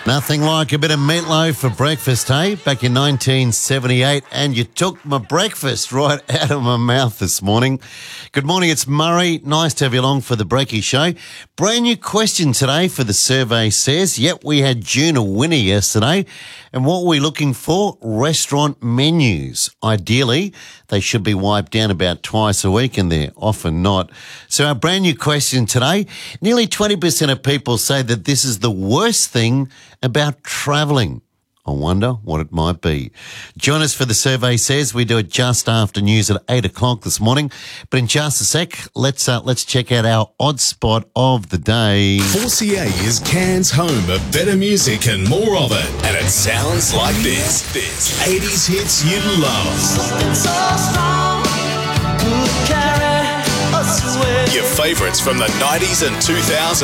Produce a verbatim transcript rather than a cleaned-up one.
Nothing like a bit of meatloaf for breakfast, hey? Back in nineteen seventy-eight, and you took my breakfast right out of my mouth this morning. Good morning, it's Murray. Nice to have you along for the Breaky Show. Brand new question today for the survey says. Yep, we had June a winner yesterday. And what we're looking for? Restaurant menus. Ideally, they should be wiped down about twice a week, and they're often not. So our brand new question today, nearly twenty percent of people say that this is the worst thing about travelling. I wonder what it might be. Join us for the survey says. We do it just after news at eight o'clock this morning. But in just a sec, let's uh, let's check out our odd spot of the day. four C A is Cairns' home of better music and more of it. And it sounds like this. This eighties hits you love. Something so strong could carry us away. Your favourites from the nineties and two thousands.